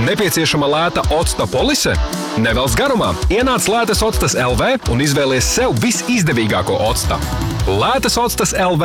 Nepieciešama lēta octa polise? Nevelc garumā. Ienāc Lētas Octas LV un izvēlies sev visizdevīgāko octa. Lētas Octas LV